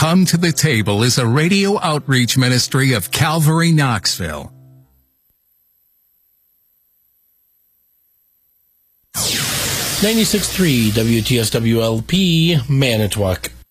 Come to the Table is a radio outreach ministry of Calvary Knoxville. 96.3 WTSWLP Manitowoc.